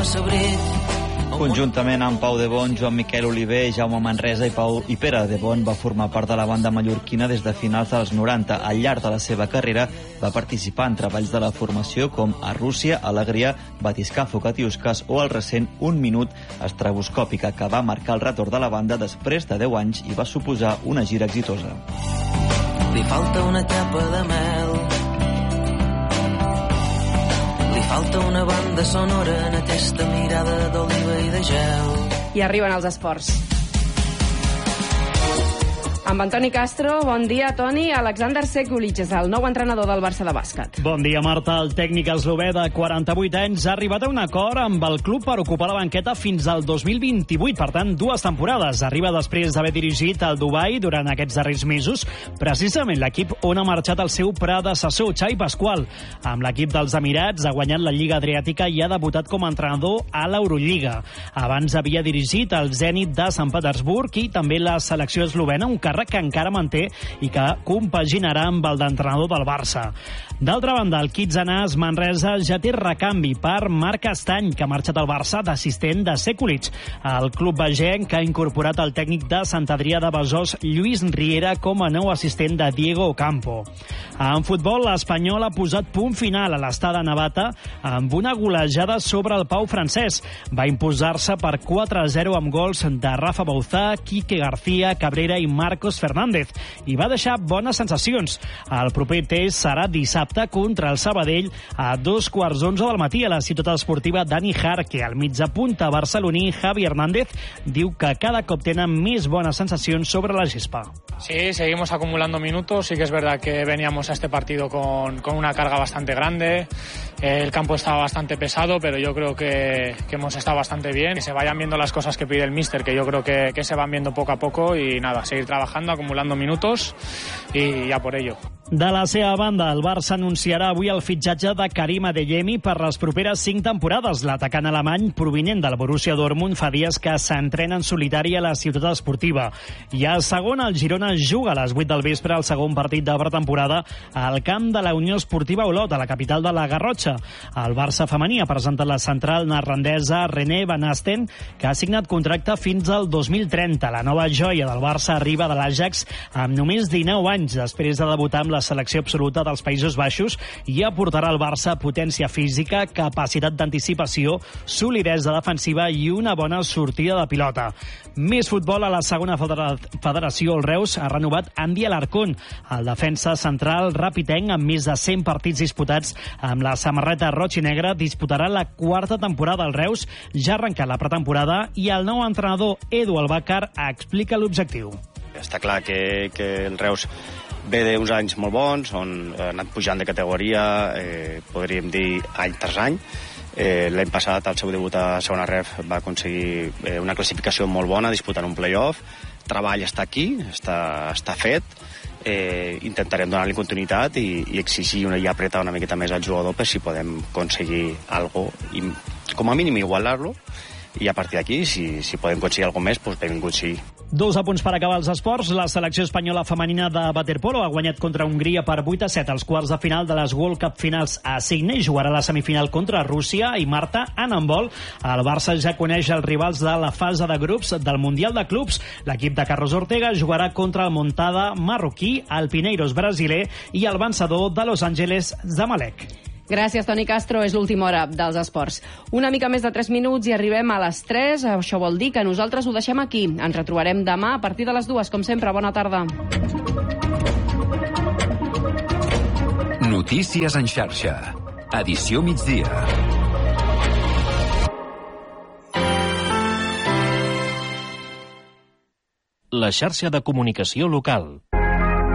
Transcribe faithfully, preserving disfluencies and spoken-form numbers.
sabrit. Conjuntament amb Pau de Bon, Joan Miquel Oliver, Jaume Manresa i, Pau, i Pere de Bon va formar part de la banda mallorquina des de finals dels noranta. Al llarg de la seva carrera va participar en treballs de la formació com A Rússia, Alegria, Batiscafo, Catiusques o el recent Un Minut Estraboscòpica, que va marcar el retorn de la banda després de deu anys i va suposar una gira exitosa. Li falta una tapa de mel, li falta una banda sonora en aquesta mirada d'oliva i de gel. I arriben els esports. Amb Antoni Castro, bon dia, Toni. Alexander Sekulic és el nou entrenador del Barça de bàsquet. Bon dia, Marta. El tècnic eslové de quaranta-vuit anys ha arribat a un acord amb el club per ocupar la banqueta fins al dos mil vint-i-vuit, per tant, dues temporades. Arriba després d'haver dirigit el Dubai durant aquests darrers mesos, precisament l'equip on ha marxat el seu predecessor, Xavi Pasqual. Amb l'equip dels Emirats ha guanyat la Lliga Adriàtica i ha debutat com a entrenador a l'Eurolliga. Abans havia dirigit el Zenit de Sant Petersburg i també la selecció eslovena, un càrrec que encara manté i que compaginarà amb el d'entrenador del Barça. D'altra banda, el Kitsanàs Manresa ja té recanvi per Marc Estany, que ha marxat al Barça d'assistent de Sekulic. El club vegenc ha incorporat el tècnic de Sant Adrià de Besòs, Lluís Riera, com a nou assistent de Diego Ocampo. En futbol, l'Espanyol ha posat punt final a l'estada Navata amb una golejada sobre el Pau francès. Va imposar-se per quatre a zero amb gols de Rafa Bauzá, Quique García, Cabrera i Marcos Fernández, i va deixar bones sensacions. El proper test serà dissabte contra el Sabadell a dos quarts d'onze del matí a la ciutat esportiva Dani Jarque. El mitjapunta barceloní Javi Hernández diu que cada cop tenen més bones sensacions sobre la gespa. Sí, seguimos acumulando minutos. Sí que es verdad que veníamos a este partido con, con una carga bastante grande. Eh, el campo estaba bastante pesado, pero yo creo que, que hemos estado bastante bien. Que se vayan viendo las cosas que pide el míster, que yo creo que, que se van viendo poco a poco, y nada, seguir trabajando, acumulando minutos y ya por ello. De la seva banda, el Barça anunciarà avui el fitxatge de Karim Adeyemi per les properes cinc temporades. L'atacant alemany, provinent del Borussia Dortmund, fa dies que s'entrena en solitari a la ciutat esportiva. I a segona, el Girona juga a les vuit del vespre el segon partit de pretemporada al camp de la Unió Esportiva Olot, a la capital de la Garrotxa. El Barça femení ha presentat la central neerlandesa René Van Asten, que ha signat contracte fins al dos mil trenta. La nova joia del Barça arriba de l'Ajax amb només dinou anys, després de debutar amb la selecció absoluta dels Països Baixos, i aportarà al Barça potència física, capacitat d'anticipació, solidesa defensiva i una bona sortida de pilota. Més futbol a la segona federació. El Reus ha renovat Andy Alarcón, el defensa central rapitenc amb més de cent partits disputats amb la samarreta roig i negra. Disputarà la quarta temporada al Reus, ja ha arrencat la pretemporada, i el nou entrenador Edu Albàcar explica l'objectiu. Està clar que, que el Reus ve d'uns anys molt bons, on ha anat pujant de categoria, eh, podríem dir, any tras any. Eh, L'any passat, al seu debut a segona ref, va aconseguir eh, una classificació molt bona, disputant un play-off. Treball està aquí, està, està fet. Eh, intentarem donar-li continuïtat i, i exigir una, i apretar una miqueta més al jugador per si podem aconseguir alguna cosa, com a mínim igualar-lo, i a partir d'aquí, si, si podem aconseguir alguna més, doncs benvingut sigui. Dos apunts per acabar els esports. La selecció espanyola femenina de waterpolo ha guanyat contra Hongria per vuit a set als quarts de final de les World Cup finals a Sydney. Jugarà la semifinal contra Rússia. I Marta, en handbol, el Barça ja coneix els rivals de la fase de grups del Mundial de Clubs. L'equip de Carlos Ortega jugarà contra el Montada marroquí, el Pineiros brasiler i el vencedor de Los Angeles Zamalek. Gràcies, Toni Castro. És l'última hora dels esports. Una mica més de tres minuts i arribem a les tres. Això vol dir que nosaltres ho deixem aquí. Ens retrobarem demà a partir de les dues. Com sempre, bona tarda. Notícies en xarxa. Edició migdia. La xarxa de comunicació local.